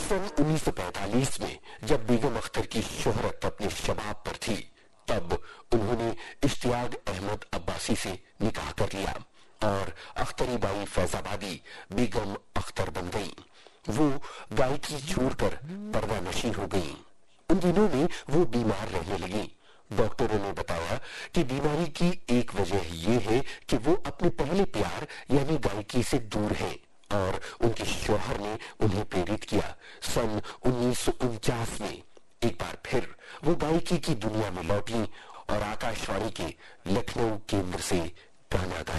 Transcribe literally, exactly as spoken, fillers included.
सन उन्नीस सौ पैंतालीस में जब बेगम अख्तर की शोहरत अपने शबाब पर थी, तब उन्होंने इश्तियाक अहमद अब्बासी से निकाह कर लिया और अख्तरी बाई फैजाबादी बेगम अख्तर बन गई। वो गायकी छोड़कर पर्दा नशी हो गई। उन दिनों में वो बीमार रहने लगी। डॉक्टरों ने बताया कि बीमारी की एक वजह ये है कि वो अपने पहले प्यार यानी गायकी से दूर हैं और उनके शौहर ने उन्हें प्रेरित किया। सन उन्नीस सौ उनचास में एक बार फिर वो गायकी की दुनिया में लौटी और आकाशवाणी के लखनऊ केंद्र से गाना गाया।